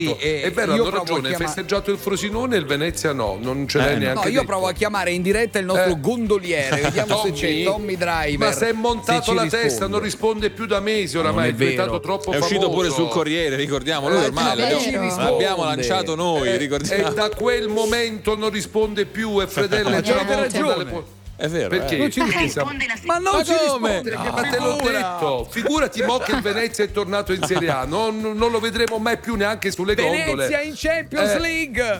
È vero, hanno ragione, hai festeggiato il Frosinone e il Venezia non ce l'hai neanche. No, io provo a chiamare in diretta il nostro gondoliere, vediamo se c'è Tommy Driver. Ma se è montato la testa, non risponde più da mesi oramai, è diventato troppo famoso. È uscito pure sul Corriere, ricordiamo, lui ormai l'abbiamo lanciato noi, ricordiamo. E da quel momento non risponde più, e Fredella avete ragione. È vero, perché? Non ci risponde. Ma non ci risponde, ma te l'ho detto. Figurati mo che il Venezia è tornato in Serie A, non lo vedremo mai più neanche sulle gondole. Venezia in Champions League.